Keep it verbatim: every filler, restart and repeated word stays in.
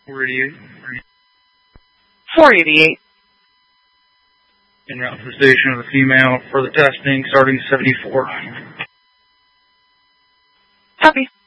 four eighty-eight. four eighty-eight. En route to the station with a female for the testing starting seventy-four. Copy.